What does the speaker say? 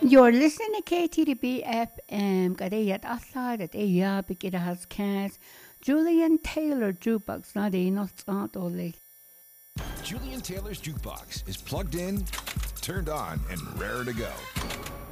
You're listening to KTDB FM. Gadayat asad at Aya Bikida has cans. Julian Taylor jukebox not not only. Julian Taylor's jukebox is plugged in, turned on, and raring to go.